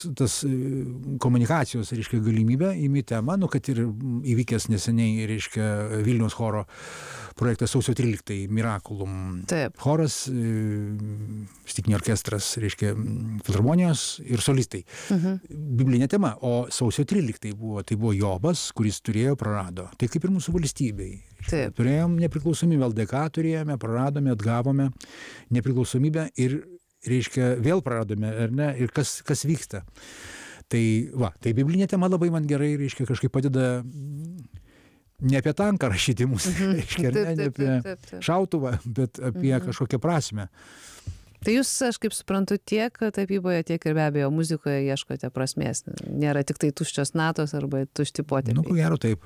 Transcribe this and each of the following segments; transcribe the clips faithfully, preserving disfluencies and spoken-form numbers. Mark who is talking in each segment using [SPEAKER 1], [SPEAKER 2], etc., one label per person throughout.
[SPEAKER 1] tas komunikacijos, reiškia, galimybę imi temą, nu, kad ir įvykęs neseniai, reiškia, Vilniaus choro projektas sausio tryliktai Miraculum.
[SPEAKER 2] Taip.
[SPEAKER 1] Choras, styginių orkestras, reiškia, filharmonijos ir solistai.
[SPEAKER 2] Mhm.
[SPEAKER 1] Biblinė tema, o sausio tryliktai buvo, tai buvo Jobas, kuris turėjo, prarado. Tai kaip ir mūsų valstybei.
[SPEAKER 2] Taip.
[SPEAKER 1] Turėjom nepriklausomybę, L D K turėjome, praradome, atgavome nepriklausomybę ir reiškia, vėl praradome, ar ne, ir kas, kas vyksta. Tai, va, tai biblinė tema labai man gerai, reiškia, kažkaip padeda ne apie tanką rašyti mūsų,
[SPEAKER 2] Mhm.
[SPEAKER 1] reiškia,
[SPEAKER 2] Taip,
[SPEAKER 1] ne,
[SPEAKER 2] taip,
[SPEAKER 1] ne apie
[SPEAKER 2] taip, taip, taip.
[SPEAKER 1] šautuvą, bet apie
[SPEAKER 2] Mhm.
[SPEAKER 1] kažkokią prasmę.
[SPEAKER 2] Tai jūs, aš kaip suprantu, tiek tapyboje, tiek ir be abejo muzikoje ieškote prasmės. Nėra tik tai tuščios natos arba tušti potėpiai.
[SPEAKER 1] Nu, ko gero taip.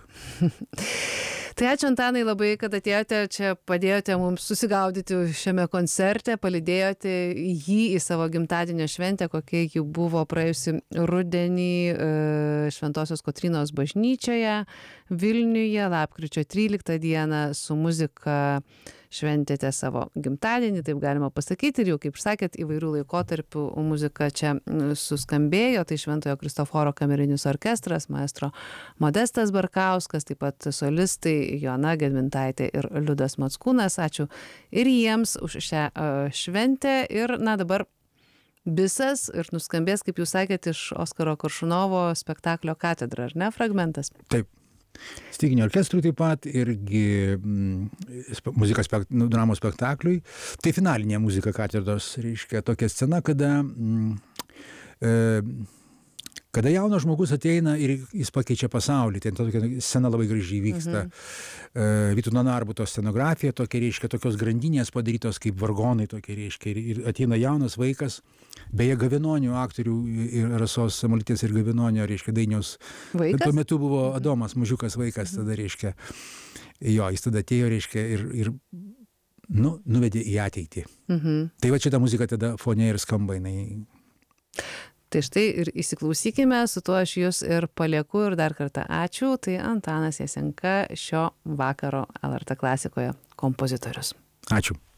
[SPEAKER 2] Tai ačiū Antanai labai, kad atėjote čia, padėjote mums susigaudyti šiame koncerte, palydėjote jį į savo gimtadienio šventę, kokia ji buvo praėjusi rudenį Šventosios Kotrynos bažnyčioje Vilniuje, lapkričio tryliktą dieną su muzika šventėte savo gimtadienį, taip galima pasakyti, ir jau, kaip sakėt, įvairių laikotarpių muzika čia suskambėjo, tai Šventojo Kristoforo kamerinis orkestras, maestro Modestas Barkauskas, taip pat solistai Joana Gedmintaitė ir Liudas Mackūnas. Ačiū ir jiems už šią uh, šventę. Ir, na, dabar Bisas ir nuskambės, kaip jūs sakėt, iš Oskaro Koršunovo spektaklio Katedra, ar ne, fragmentas?
[SPEAKER 1] Taip. Styginių orkestrui taip pat irgi mm, muzika spekt, nu, dramos spektakliui. Tai finalinė muzika Katedros, reiškia, tokia scena, kada mm, e, kada jaunas žmogus ateina ir jis pakeičia pasaulį. Ten tokia scena labai gražiai vyksta. Mhm. E, Vytauto Narbuto scenografija, tokia, reiškia, tokios grandinės padarytos kaip vargonai, tokia, reiškia, ir, ir ateina jaunas vaikas, beje, Gavenonių aktorių ir Rasos Samuolytės ir Gavenonio, reiškia, Dainiaus.
[SPEAKER 2] Vaikas?
[SPEAKER 1] Tuo metu buvo Adomas, mažiukas vaikas, tada, reiškia, jo, jis tada atėjo, reiškia, ir, ir nu, nuvedė į ateitį.
[SPEAKER 2] Mhm.
[SPEAKER 1] Tai va šitą muziką tada fone ir skamba, jinai.
[SPEAKER 2] Tai štai ir įsiklausykime, su tuo aš jūs ir palieku ir dar kartą ačiū. Tai Antanas Jasenka, šio vakaro L R T klasikoje kompozitorius.
[SPEAKER 1] Ačiū.